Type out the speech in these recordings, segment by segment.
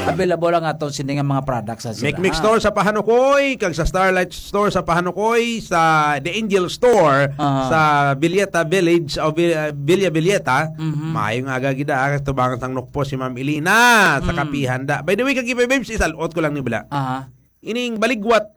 available lang ato sini nga mga products sa sila. Mix Store sa Pahanukoy, kag sa Starlight Store sa Pahanukoy, sa The Angel Store sa Villeta Village o Villa Villeta. Maayong aga gida tubangan sang nukpo si Ma'am Elina sa Kapihanda. By the way, kagipay babes, isalot ko lang ni bala. Ining baligwat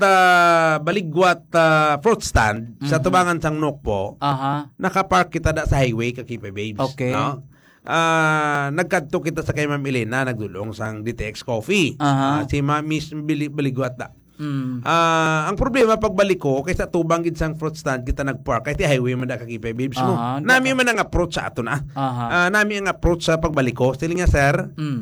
fruit stand sa tubangan sang nukpo. Nakapark kita da sa highway kagipay babes. Okay. No? Nagkadto kita sa kay Ma'am Elena, nagdulong sang DTX Coffee. Si Miss Baligwat da. Ang problema pagbalik ko kaysa tubang gid sang fruit stand kita nagpark kay ti highway man da kakipay babes mo. Nami man ang approach sa ato na. Nami ang approach sa pagbalik ko. Sila nga sir,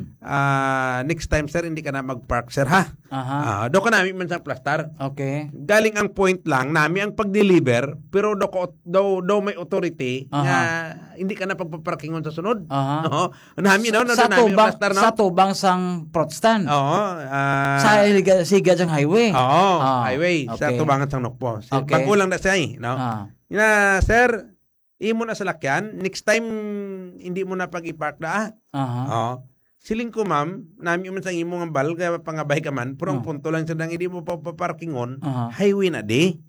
next time sir hindi ka na magpark sir ha. Do ka nami man sang plastar. Okay. Galing ang point lang nami ang pag-deliver pero do may authority nga hindi ka na pagpaparkingon sa sunod. Nami daw na nami plastar no. Sa tubang sang fruit stand. Sa siga sang highway. Highway sa tubangan sang nukpo. Pagkulang na siya no. Sir, imo na sa lakyan, next time hindi mo na pag-ipark na. Siling ko ma'am, nami man sang imo nga bal kaya pangabay ka man, pero ang punto lang sa dang hindi mo pa parkingon, highway na di.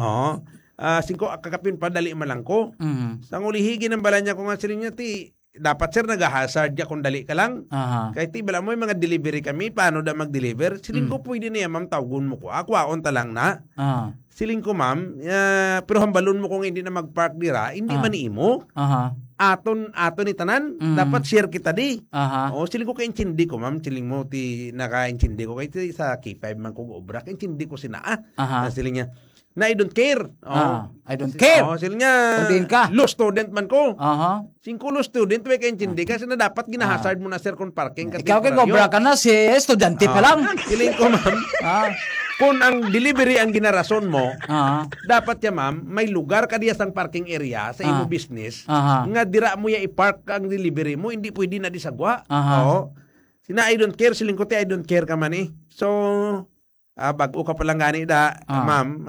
Singko kakapin pa dali man lang ko. Sang ulihigi ng bala niya ko nga siling niya ti dapat sir nag-hazard ya kung dali ka lang. Kahit bala mo yung mga delivery kami, paano da mag-deliver? Siling ko pwede niya ma'am, tawgon mo ko. Ako aon talang na. Siling ko ma'am, pero hambalon mo kung hindi na mag-park dira, hindi man imo. Aton ni tanan, dapat share kita di. Siling ko kaintindi ko ma'am, siling mo ti nakaintindi ko kay sa K5 man kong obra, kaintindi ko sinaa. Siling niya, na I don't care. I don't care. Sila nga, law student man ko. 5 law student, may kaintindi kasi na dapat ginahazard mo na sir kung parking. Ikaw kay gobra ka na, si estudyante pa lang. Siling ko ma'am, kung ang delivery ang ginarason mo, dapat ya ma'am, may lugar ka diya sang parking area sa imo business, nga dira mo ya i-park ang delivery mo, hindi pwede na disagwa. Sina I don't care, siling ko ti I don't care ka man eh. So, bago ka palang gani da, ma'am,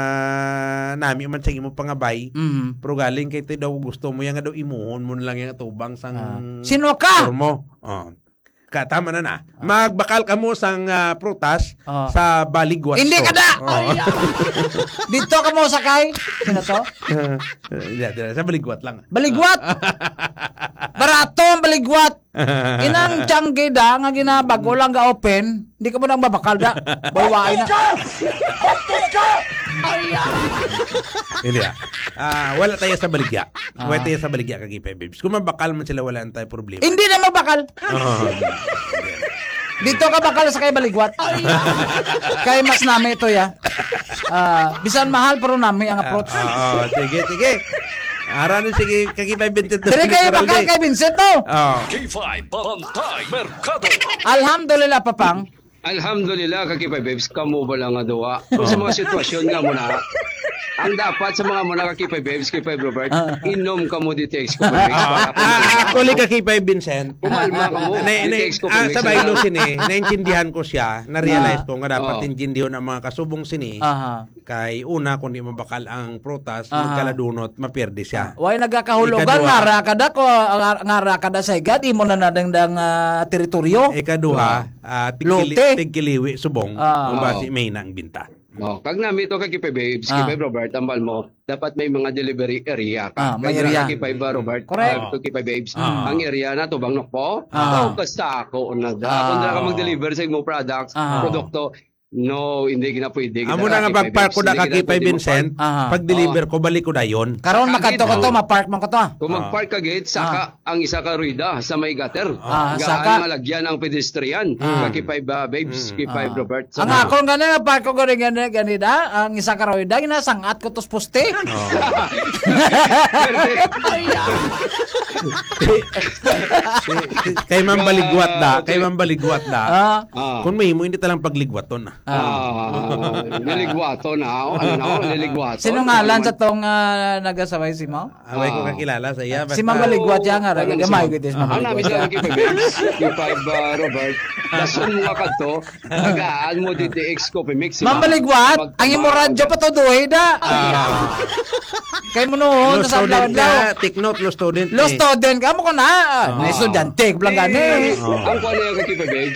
nami man sa imo pangabay, pero galing kay daw gusto mo yan nga daw imuhon mo lang yung tubang sang sino ka? Mo. Tama na. Magbakal ka mo sang prutas sa Baligwat. Hindi ka na! Dito ka mo sakay? Sino to? Sa Baligwat lang. Baligwat? Barato ang Baligwat. Inang tiyangge da nga ginabago lang ga open, hindi ka mo nang babakal da. Bawain na. Hindi wala tayo sa baligya. Wala tayo sa baligya kagipay babes. Kung mabakal man sila wala tayo problema. Hindi na mabakal. Dito ka bakal sa kay Baligwat. Kay mas nami ito ya. Bisan mahal pero nami ang approach. Sige. Aranin sige kagipay Vincent. Dire kayo bakal kay Vincent to. K5 Barangay Mercado. Alhamdulillah papang. Alhamdulillah kakipay babes, kamo ba lang nga duwa. Kung sa mga sitwasyon nga muna, ang dapat sa mga muna kakipay babes, kipay Robert, inom ka mo DTX Coffee Mix. Actually kakipay Vincent. Umalma ka mo, DTX Coffee Mix. Sa baylo sini, naintindihan ko siya, na-realize ko nga dapat intindihan ang mga kasubong sini. Kay una, kung di mabakal ang prutas, magkaladunot, maperde siya. Way nagkakahulugan, ngara kada sa igad, imo na nadangdang teritoryo. Ikaduha, tigkiliwi subong kung basi may nang binta. Kag nami ito kakipay babes, kipay Robert, tambal mo, dapat may mga delivery area ka. May area. Kakipay ba Robert? Correct. Kipay babes, ang area na to bang nokpo? Basta ako na da. Kung ka mag-deliver sa imo products, produkto, no, hindi gina pwede. Amo na nga pag-park ko na kakipay Vincent, pag-deliver ko, balik ko na yun. Karon makadto ko to, ma-park man ko to. Kung mag-park ka gate, saka ang isa ka ruida sa may gutter. Saka malagyan ang pedestrian. Kakipay ba, babes, kipay Robert. Ang akong gani, park ko ganida, ang isa ka ruida, ginasangat ko tos poste. Kay mambaligwat da. Kung may mo, hindi talang pagligwaton. Niligwato na. Niligwato. Sino ngalan sa tong nagasabay si Mo? Away ko kakilala sa iya. Si Mambaligwat yan nga. Gamay ko ito si Ang namin sa kipay Robert. Dasun mo ka to. Tagaan mo DTX Coffee Mix. Mambaligwat? Ang imo radyo pa to duhay da. Kay mo noon. Lo student ka. Take note, lo student. Lo student ka mo ko na. Na estudyante. Blanggani. Ang kwan na yung kipay